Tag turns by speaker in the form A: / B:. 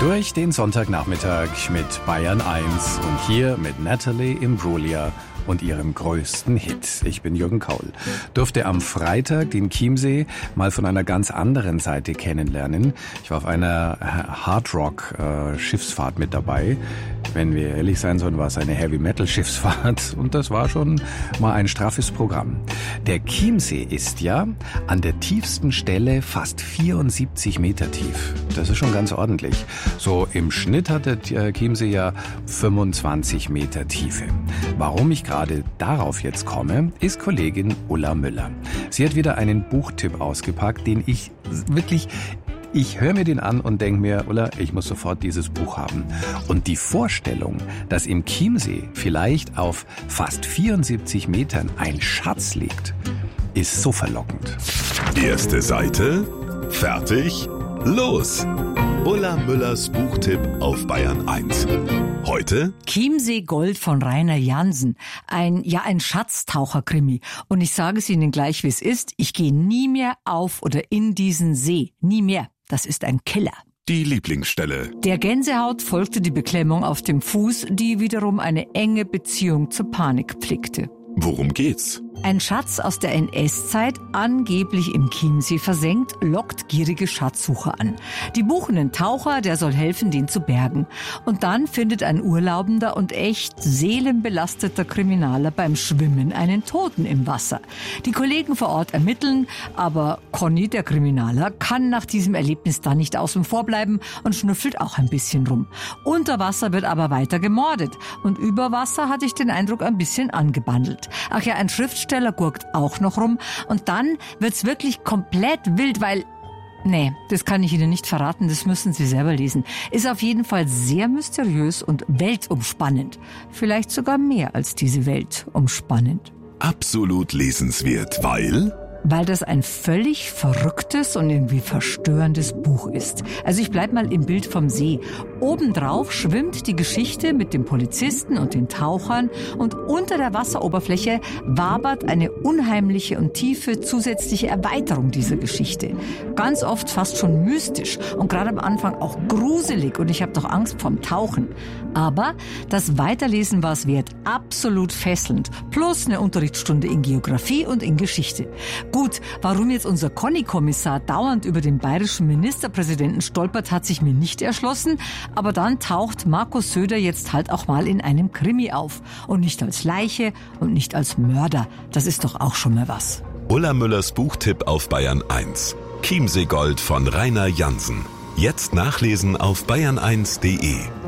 A: Durch den Sonntagnachmittag mit Bayern 1 und hier mit Natalie Imbruglia und ihrem größten Hit. Ich bin Jürgen Kaul. Durfte am Freitag den Chiemsee mal von einer ganz anderen Seite kennenlernen. Ich war auf einer Hardrock-Schiffsfahrt mit dabei. Wenn wir ehrlich sein sollen, war es eine Heavy-Metal-Schiffsfahrt und das war schon mal ein straffes Programm. Der Chiemsee ist ja an der tiefsten Stelle fast 74 Meter tief. Das ist schon ganz ordentlich. So im Schnitt hat der Chiemsee ja 25 Meter Tiefe. Warum ich gerade darauf jetzt komme, ist Kollegin Ulla Müller. Sie hat wieder einen Buchtipp ausgepackt, den ich höre mir den an und denke mir, Ulla, ich muss sofort dieses Buch haben. Und die Vorstellung, dass im Chiemsee vielleicht auf fast 74 Metern ein Schatz liegt, ist so verlockend.
B: Erste Seite, fertig, los! Ulla Müllers Buchtipp auf Bayern 1. Heute
C: Chiemsee Gold von Rainer Jansen. Ein Schatztaucher-Krimi. Und ich sage es Ihnen gleich, wie es ist. Ich gehe nie mehr auf oder in diesen See. Nie mehr. Das ist ein Killer.
B: die Lieblingsstelle.
C: Der Gänsehaut folgte die Beklemmung auf dem Fuß, die wiederum eine enge Beziehung zur Panik pflegte.
B: Worum geht's?
C: Ein Schatz aus der NS-Zeit, angeblich im Chiemsee versenkt, lockt gierige Schatzsucher an. Die buchen einen Taucher, der soll helfen, den zu bergen. Und dann findet ein urlaubender und echt seelenbelasteter Kriminaler beim Schwimmen einen Toten im Wasser. Die Kollegen vor Ort ermitteln, aber Conny, der Kriminaler, kann nach diesem Erlebnis da nicht außen vor bleiben und schnüffelt auch ein bisschen rum. Unter Wasser wird aber weiter gemordet. Und über Wasser hatte ich den Eindruck ein bisschen angebandelt. Ach ja, ein Schriftsteller gurkt auch noch rum und dann wird's wirklich komplett wild, weil... Nee, das kann ich Ihnen nicht verraten, das müssen Sie selber lesen. Ist auf jeden Fall sehr mysteriös und weltumspannend. Vielleicht sogar mehr als diese Welt umspannend.
B: Absolut lesenswert, weil
C: das ein völlig verrücktes und irgendwie verstörendes Buch ist. Also ich bleib mal im Bild vom See. Obendrauf schwimmt die Geschichte mit dem Polizisten und den Tauchern und unter der Wasseroberfläche wabert eine unheimliche und tiefe zusätzliche Erweiterung dieser Geschichte. Ganz oft fast schon mystisch und gerade am Anfang auch gruselig und ich habe doch Angst vorm Tauchen. Aber das Weiterlesen war es wert, absolut fesselnd. Plus eine Unterrichtsstunde in Geografie und in Geschichte. Gut, warum jetzt unser Conny-Kommissar dauernd über den bayerischen Ministerpräsidenten stolpert, hat sich mir nicht erschlossen. Aber dann taucht Markus Söder jetzt halt auch mal in einem Krimi auf. Und nicht als Leiche und nicht als Mörder. Das ist doch auch schon mal was.
B: Ulla Müllers Buchtipp auf Bayern 1. Chiemsee Gold von Rainer Jansen. Jetzt nachlesen auf bayern1.de.